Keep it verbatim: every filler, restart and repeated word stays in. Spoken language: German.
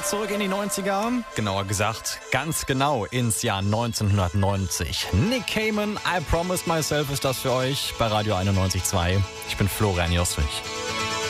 zurück in die neunziger. Genauer gesagt, ganz genau ins Jahr neunzehnhundertneunzig. Nick Cayman, I Promised Myself ist das für euch bei Radio einundneunzig Komma zwei. Ich bin Florian Joswig.